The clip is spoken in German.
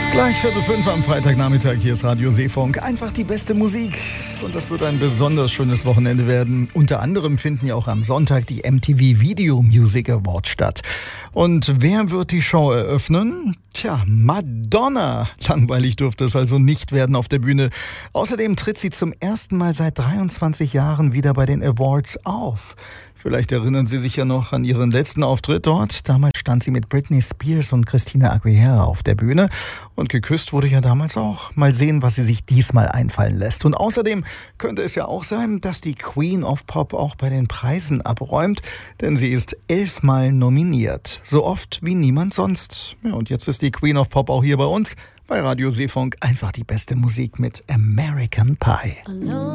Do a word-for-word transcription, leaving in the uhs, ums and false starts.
Gleich Viertel fünf am Freitagnachmittag, hier ist Radio Seefunk. Einfach die beste Musik. Und das wird ein besonders schönes Wochenende werden. Unter anderem finden ja auch am Sonntag die M T V Video Music Awards statt. Und wer wird die Show eröffnen? Tja, Madonna. Langweilig dürfte es also nicht werden auf der Bühne. Außerdem tritt sie zum ersten Mal seit dreiundzwanzig Jahren wieder bei den Awards auf. Vielleicht erinnern Sie sich ja noch an Ihren letzten Auftritt dort. Damals stand sie mit Britney Spears und Christina Aguilera auf der Bühne. Und geküsst wurde ja damals auch. Mal sehen, was sie sich diesmal einfallen lässt. Und außerdem könnte es ja auch sein, dass die Queen of Pop auch bei den Preisen abräumt. Denn sie ist elfmal nominiert. So oft wie niemand sonst. Ja, und jetzt ist die Queen of Pop auch hier bei uns. Bei Radio Seefunk einfach die beste Musik mit American Pie.